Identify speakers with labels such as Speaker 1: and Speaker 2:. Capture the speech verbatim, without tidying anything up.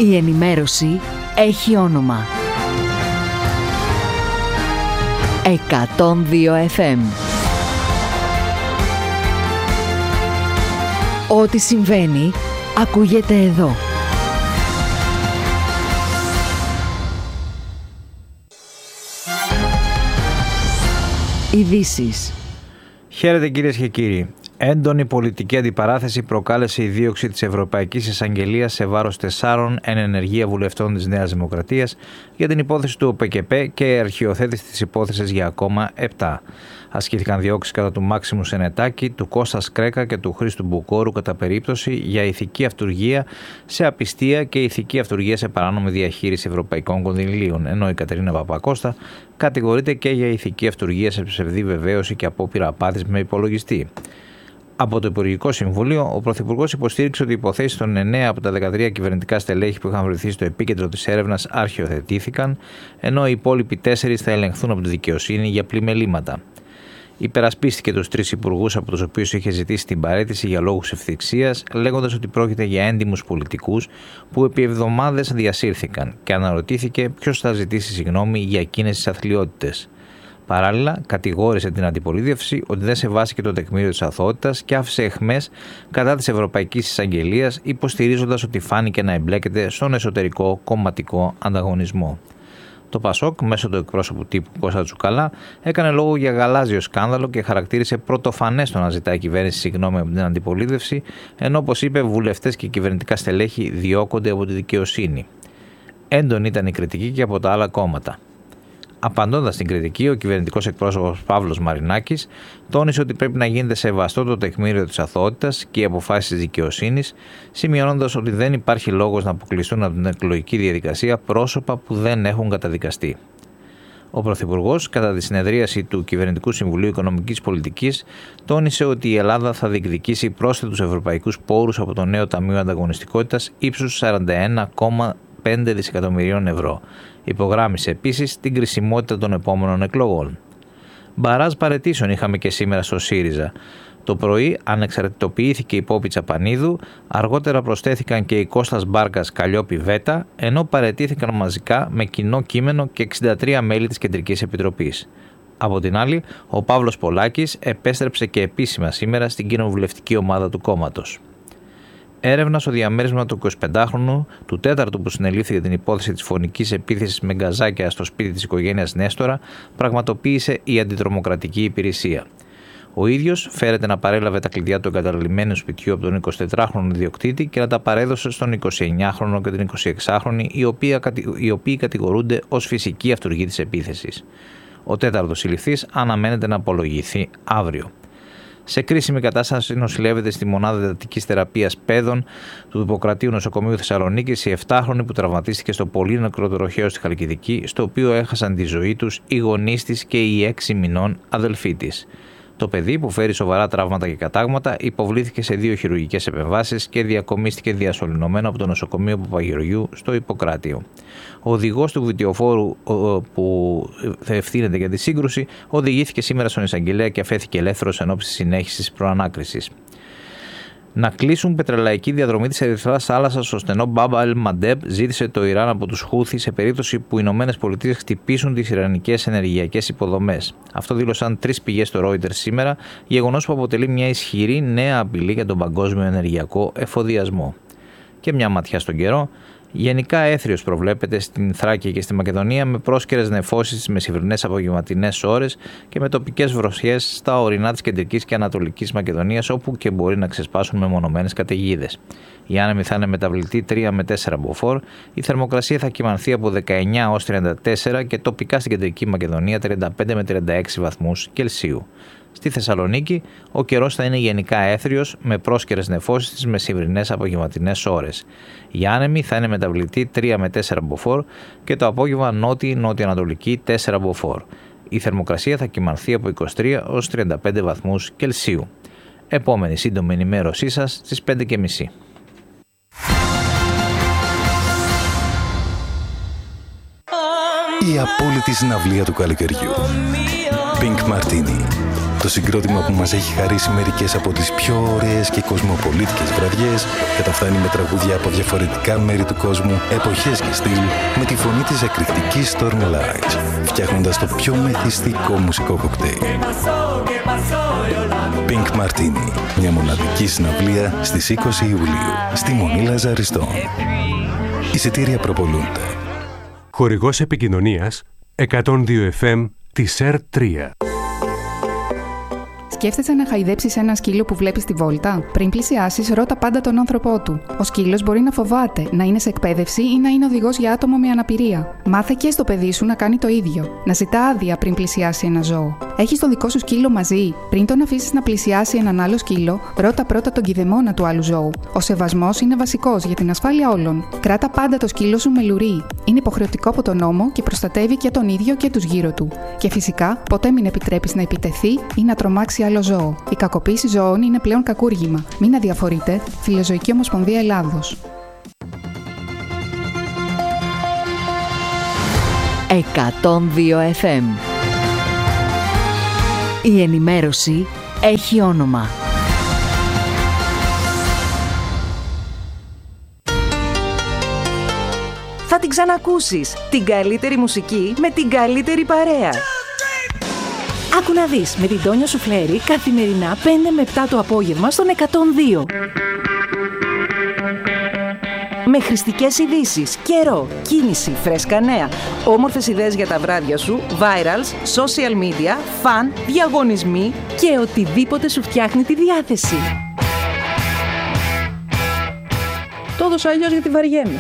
Speaker 1: Η ενημέρωση έχει όνομα. εκατόν δύο εφ εμ. Ό,τι συμβαίνει, ακούγεται εδώ. Ειδήσεις.
Speaker 2: Χαίρετε κυρίες και κύριοι. Έντονη πολιτική αντιπαράθεση προκάλεσε η δίωξη της Ευρωπαϊκής Εισαγγελίας σε βάρος τεσσάρων εν ενεργεία βουλευτών της Νέας Δημοκρατίας για την υπόθεση του ΟΠΕΚΕΠΕ και αρχιοθέτηση της υπόθεσης για ακόμα επτά. Ασκήθηκαν διώξεις κατά του Μάξιμου Σενετάκη, του Κώστα Κρέκα και του Χρήστου Μπουκόρου κατά περίπτωση για ηθική αυτουργία σε απιστία και ηθική αυτουργία σε παράνομη διαχείριση ευρωπαϊκών κονδυλίων, ενώ η Κατερίνα Παπακώστα κατηγορείται και για ηθική αυτουργία σε ψευδή βεβαίωση και απόπειρα απάτης με υπολογιστή. Από το Υπουργικό Συμβούλιο, ο Πρωθυπουργός υποστήριξε ότι οι υποθέσεις των εννέα από τα δεκατρία κυβερνητικά στελέχη που είχαν βρεθεί στο επίκεντρο της έρευνας αρχιοθετήθηκαν, ενώ οι υπόλοιποι τέσσερις θα ελεγχθούν από τη δικαιοσύνη για πλημελήματα. Υπερασπίστηκε τους τρεις υπουργούς από τους οποίους είχε ζητήσει την παραίτηση για λόγους ευθυξίας, λέγοντας ότι πρόκειται για έντιμους πολιτικούς που επί εβδομάδες διασύρθηκαν και αναρωτήθηκε ποιος θα ζητήσει συγγνώμη για εκείνες τις αθλιότητες. Παράλληλα, κατηγόρησε την αντιπολίτευση ότι δεν σεβάστηκε το τεκμήριο της αθωότητας και άφησε αιχμές κατά της Ευρωπαϊκής Εισαγγελίας, υποστηρίζοντας ότι φάνηκε να εμπλέκεται στον εσωτερικό κομματικό ανταγωνισμό. Το Πασόκ, μέσω του εκπρόσωπου τύπου Κώστα Τσουκαλά, έκανε λόγο για γαλάζιο σκάνδαλο και χαρακτήρισε πρωτοφανές το να ζητάει η κυβέρνηση συγγνώμη από την αντιπολίτευση, ενώ, όπως είπε, βουλευτές και κυβερνητικά στελέχη διώκονται από τη δικαιοσύνη. Έντονη ήταν η κριτική και από τα άλλα κόμματα. Απαντώντας στην κριτική, ο κυβερνητικός εκπρόσωπος Παύλος Μαρινάκης τόνισε ότι πρέπει να γίνεται σεβαστό το τεκμήριο της αθωότητας και οι αποφάσεις της δικαιοσύνης, σημειώνοντας ότι δεν υπάρχει λόγος να αποκλειστούν από την εκλογική διαδικασία πρόσωπα που δεν έχουν καταδικαστεί. Ο Πρωθυπουργός, κατά τη συνεδρίαση του Κυβερνητικού Συμβουλίου Οικονομικής Πολιτικής, τόνισε ότι η Ελλάδα θα διεκδικήσει πρόσθετους ευρωπαϊκούς πόρους από το νέο Ταμείο Ανταγωνιστικότητας ύψους σαράντα ένα κόμμα πέντε δισεκατομμυρίων ευρώ. Υπογράμμισε επίσης την κρισιμότητα των επόμενων εκλογών. Μπαράζ παραιτήσεων είχαμε και σήμερα στο ΣΥΡΙΖΑ. Το πρωί ανεξαρτητοποιήθηκε η Πόπη Τσαπανίδου, αργότερα προσθέθηκαν και οι Κώστας Μπάρκας Καλλιόπη Βέτα, ενώ παραιτήθηκαν μαζικά με κοινό κείμενο και εξήντα τρία μέλη της Κεντρικής Επιτροπής. Από την άλλη, ο Παύλος Πολάκης επέστρεψε και επίσημα σήμερα στην κοινοβουλευτική ομάδα του κόμματος. Έρευνα στο διαμέρισμα του εικοσιπεντάχρονου, του τέταρτου που συνελήφθη για την υπόθεση της φωνικής επίθεσης με γκαζάκια στο σπίτι της οικογένειας Νέστορα, πραγματοποίησε η Αντιτρομοκρατική Υπηρεσία. Ο ίδιος φέρεται να παρέλαβε τα κλειδιά του εγκαταλειμμένου σπιτιού από τον εικοσιτετράχρονο ιδιοκτήτη και να τα παρέδωσε στον εικοσιεννιάχρονο και την εικοσιεξάχρονη, οι οποίοι, οι οποίοι κατηγορούνται ως φυσική αυτουργή της επίθεσης. Ο τέταρτος συλληφθής αναμένεται να απολογηθεί αύριο. Σε κρίσιμη κατάσταση νοσηλεύεται στη μονάδα εντατικής θεραπείας παιδών του Ιπποκρατείου Νοσοκομείου Θεσσαλονίκης η επτάχρονη που τραυματίστηκε στο πολύ νεκροτροχαίο στη Χαλκιδική, στο οποίο έχασαν τη ζωή τους οι γονείς της και η έξι μηνών αδελφή της. Το παιδί, που φέρει σοβαρά τραύματα και κατάγματα, υποβλήθηκε σε δύο χειρουργικές επεμβάσεις και διακομίστηκε διασωληνωμένο από το νοσοκομείο Παπαγεωργιού στο Ιπποκράτιο. Ο οδηγός του βιτιοφόρου που θα ευθύνεται για τη σύγκρουση οδηγήθηκε σήμερα στον εισαγγελέα και αφέθηκε ελεύθερος εν ώψη συνέχισης προανάκρισης. Να κλείσουν πετρελαϊκή διαδρομή της Ερυθράς Θάλασσας στο στενό Μπάμπα Ελ Μαντέμπ ζήτησε το Ιράν από τους Χούθι σε περίπτωση που οι Ηνωμένες Πολιτείες χτυπήσουν τις ιρανικές ενεργειακές υποδομές. Αυτό δήλωσαν τρεις πηγές στο Reuters σήμερα, γεγονός που αποτελεί μια ισχυρή νέα απειλή για τον παγκόσμιο ενεργειακό εφοδιασμό. Και μια ματιά στον καιρό. Γενικά έθριος προβλέπεται στην Θράκη και στη Μακεδονία, με πρόσκαιρες νεφώσεις στις μεσημβρινές απογευματινές ώρες και με τοπικές βροχές στα ορεινά της κεντρικής και ανατολικής Μακεδονίας, όπου και μπορεί να ξεσπάσουν μεμονωμένες καταιγίδες. Η άνεμη θα είναι μεταβλητή τρία με τέσσερα μποφόρ, η θερμοκρασία θα κυμανθεί από δεκαεννιά έως τριάντα τέσσερα και τοπικά στην κεντρική Μακεδονία τριάντα πέντε με τριάντα έξι βαθμούς Κελσίου. Στη Θεσσαλονίκη, ο καιρός θα είναι γενικά έθριος με πρόσκαιρες νεφώσεις στις μεσημβρινές απογευματινές ώρες. Η άνεμη θα είναι μεταβλητή τρία με τέσσερα μποφόρ και το απόγευμα νότιο-νότιο-ανατολική τέσσερα μποφόρ. Η θερμοκρασία θα κυμανθεί από είκοσι τρία έως τριάντα πέντε βαθμούς Κελσίου. Επόμενη σύντομη ενημέρωσή σας στις πέντε και μισή.
Speaker 3: Η απόλυτη συναυλία του καλοκαιριού. Pink Martini. Το συγκρότημα που μας έχει χαρίσει μερικές από τις πιο ωραίες και κοσμοπολίτικες βραδιές καταφθάνει με τραγούδια από διαφορετικά μέρη του κόσμου, εποχές και στυλ, με τη φωνή της εκρηκτικής Stormy Lights, φτιάχνοντας το πιο μεθυστικό μουσικό κοκτέιλ. Pink Martini, μια μοναδική συναυλία στις είκοσι Ιουλίου, στη Μονή Λαζαριστών. Εισιτήρια προπολούνται.
Speaker 4: Χορηγός επικοινωνίας εκατόν δύο εφ εμ της ΕΡ τρία.
Speaker 5: Σκέφτεσαι να χαϊδέψεις ένα σκύλο που βλέπεις στη βόλτα? Πριν πλησιάσεις, ρώτα πάντα τον άνθρωπό του. Ο σκύλος μπορεί να φοβάται, να είναι σε εκπαίδευση ή να είναι οδηγός για άτομο με αναπηρία. Μάθε και στο παιδί σου να κάνει το ίδιο. Να ζητά άδεια πριν πλησιάσει ένα ζώο. Έχεις το δικό σου σκύλο μαζί? Πριν τον αφήσεις να πλησιάσει έναν άλλο σκύλο, ρώτα πρώτα τον κηδεμόνα του άλλου ζώου. Ο σεβασμός είναι βασικός για την ασφάλεια όλων. Κράτα πάντα το σκύλο σου με λουρί. Είναι υποχρεωτικό από τον νόμο και προστατεύει και τον ίδιο και τους γύρω του. Και φυσικά, ποτέ μην επιτρέπεις να επιτεθεί ή να τρομάξει άλλο ζώο. Η κακοποίηση ζώων είναι πλέον κακούργημα. Μην αδιαφορείτε. Φιλοζωική Ομοσπονδία Ελλάδος.
Speaker 1: εκατόν δύο εφ εμ. Η ενημέρωση έχει όνομα.
Speaker 6: Θα την ξανακούσεις. Την καλύτερη μουσική με την καλύτερη παρέα. Άκου να δεις με την Τόνια Σουφλέρη καθημερινά πέντε με επτά το απόγευμα στον εκατόν δύο. Με χρηστικές ειδήσεις, καιρό, κίνηση, φρέσκα νέα, όμορφες ιδέες για τα βράδια σου, virals, social media, φαν, διαγωνισμοί και οτιδήποτε σου φτιάχνει τη διάθεση. Το έδωσα αλλιώς γιατί βαριέμαι.